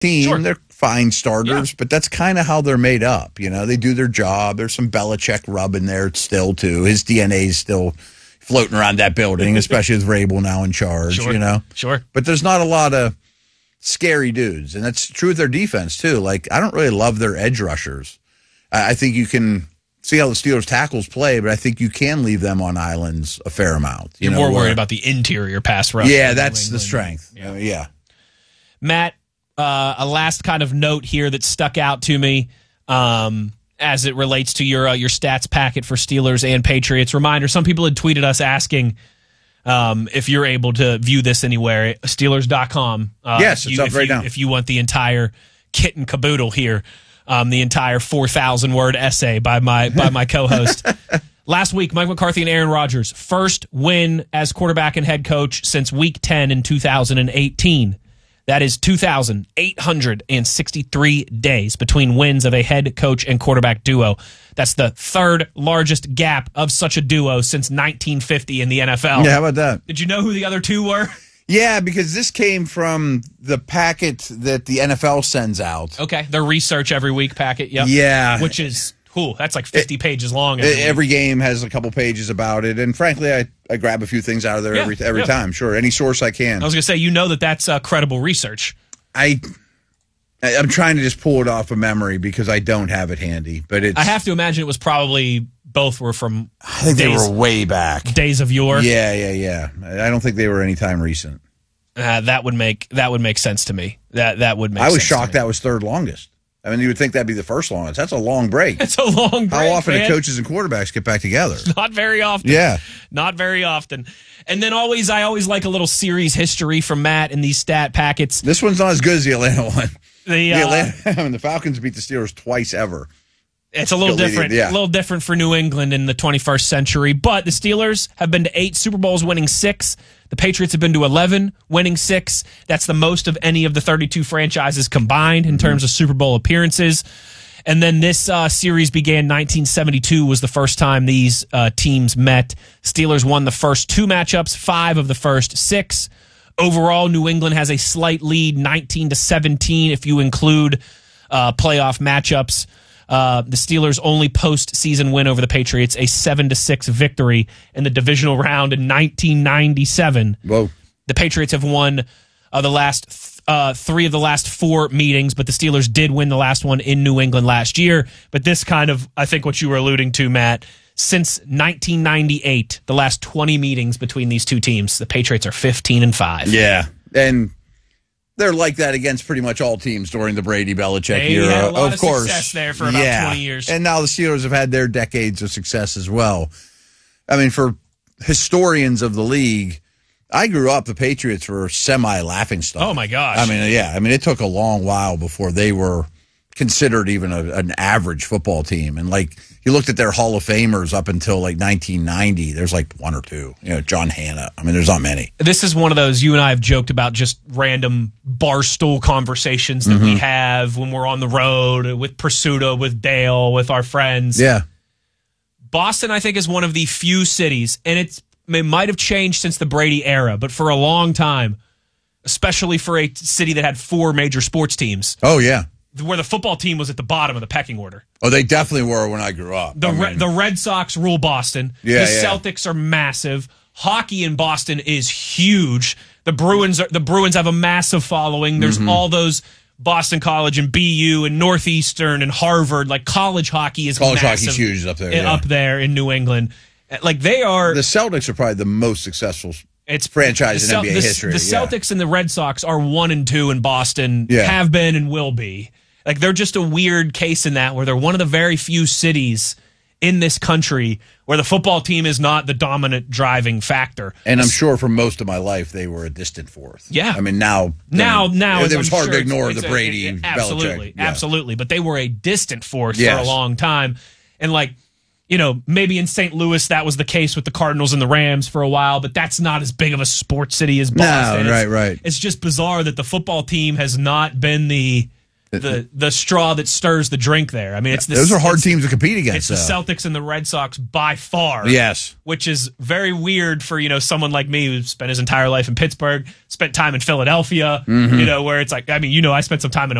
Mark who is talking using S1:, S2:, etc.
S1: team.
S2: Sure.
S1: They're fine starters, but that's kind of how they're made up. They do their job. There's some Belichick rub in there still, too. His DNA is still floating around that building, especially with Vrabel now in charge,
S2: Sure.
S1: But there's not a lot of scary dudes, and that's true with their defense, too. Like, I don't really love their edge rushers. I think you can see how the Steelers tackles play, but I think you can leave them on islands a fair amount.
S2: You're more worried about the interior pass rush.
S1: Yeah, that's the strength. Yeah.
S2: Matt, a last kind of note here that stuck out to me as it relates to your stats packet for Steelers and Patriots. Reminder, some people had tweeted us asking if you're able to view this anywhere. Steelers.com.
S1: Yes, it's up right now.
S2: If you want the entire kit and caboodle here, the entire 4,000-word essay by my co-host. Last week, Mike McCarthy and Aaron Rodgers, first win as quarterback and head coach since Week 10 in 2018. That is 2,863 days between wins of a head coach and quarterback duo. That's the third largest gap of such a duo since 1950 in the NFL.
S1: Yeah, how about that?
S2: Did you know who the other two were?
S1: Yeah, because this came from the packet that the NFL sends out.
S2: Okay, their research every week packet. Yep.
S1: Yeah.
S2: Which is cool. That's like 50 pages long.
S1: Every game has a couple pages about it, and frankly, I grab a few things out of there every time. Sure, any source I can.
S2: I was going to say, that's credible research.
S1: I'm trying to just pull it off of memory because I don't have it handy, but I
S2: have to imagine it was probably both were from.
S1: I think they were way back,
S2: days of yore.
S1: Yeah. I don't think they were anytime recent.
S2: That would make sense to me. That would make.
S1: I was
S2: sense
S1: shocked that was third longest. I mean, you would think that'd be the first longest. That's a long break.
S2: It's a long break.
S1: How often
S2: do
S1: coaches and quarterbacks get back together?
S2: Not very often.
S1: Yeah.
S2: Not very often. And then I always like a little series history from Matt in these stat packets.
S1: This one's not as good as the Atlanta one.
S2: The
S1: the Falcons beat the Steelers twice ever.
S2: It's a little different. A little different for New England in the 21st century. But the Steelers have been to 8 Super Bowls, winning 6. The Patriots have been to 11, winning 6. That's the most of any of the 32 franchises combined in terms of Super Bowl appearances. And then this series began 1972 was the first time these teams met. Steelers won the first 2 matchups, 5 of the first 6. Overall, New England has a slight lead, 19-17, if you include playoff matchups. The Steelers' only postseason win over the Patriots, a 7-6 victory in the divisional round in 1997.
S1: Whoa.
S2: The Patriots have won the last 3 of the last 4 meetings, but the Steelers did win the last one in New England last year. But this kind of, I think what you were alluding to, Matt, since 1998, the last 20 meetings between these two teams, the Patriots are 15-5.
S1: Yeah, and they're like that against pretty much all teams during the Brady-Belichick era.
S2: Had a lot
S1: of course,
S2: success there for about 20 years.
S1: And now the Steelers have had their decades of success as well. I mean, for historians of the league, I grew up, the Patriots were semi-laughing stock.
S2: Oh, my gosh.
S1: I mean, yeah. I mean, it took a long while before they were considered even an average football team. And, like, you looked at their Hall of Famers up until, like, 1990, there's, like, 1 or 2. John Hanna. I mean, there's not many.
S2: This is one of those, you and I have joked about just random barstool conversations that we have when we're on the road with Pursuta, with Dale, with our friends.
S1: Yeah.
S2: Boston, I think, is one of the few cities, and it might have changed since the Brady era, but for a long time, especially for a city that had 4 major sports teams.
S1: Oh, yeah.
S2: Where the football team was at the bottom of the pecking order.
S1: Oh, they definitely were when I grew up.
S2: The Red Sox rule Boston.
S1: Yeah,
S2: the Celtics are massive. Hockey in Boston is huge. The Bruins have a massive following. There's all those Boston College and BU and Northeastern and Harvard. Like college hockey is massive.
S1: Hockey's huge up there.
S2: Up there in New England. Like they are.
S1: The Celtics are probably the most successful franchise in NBA history.
S2: The Celtics and the Red Sox are 1 and 2 in Boston. Have been and will be. Like they're just a weird case in that where they're one of the very few cities in this country where the football team is not the dominant driving factor.
S1: And I'm sure for most of my life they were a distant fourth.
S2: Yeah.
S1: I mean now it was hard to ignore the Brady
S2: absolutely,
S1: Belichick. Yeah.
S2: Absolutely. But they were a distant fourth for a long time. And like, maybe in St. Louis that was the case with the Cardinals and the Rams for a while, but that's not as big of a sports city as Boston.
S1: No, right.
S2: It's just bizarre that the football team has not been the the straw that stirs the drink there. I mean,
S1: those are hard teams to compete against.
S2: It's the Celtics and the Red Sox by far.
S1: Yes.
S2: Which is very weird for, someone like me who spent his entire life in Pittsburgh, spent time in Philadelphia, where it's like, I mean, I spent some time in